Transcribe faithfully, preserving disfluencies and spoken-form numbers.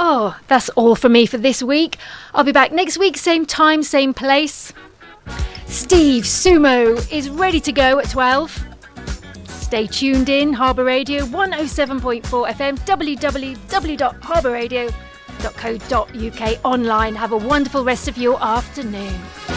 Oh, that's all from me for this week. I'll be back next week, same time, same place. Steve Sumo is ready to go at twelve. Stay tuned in, Harbour Radio one oh seven point four F M, w w w dot harbour radio dot co dot u k online. Have a wonderful rest of your afternoon.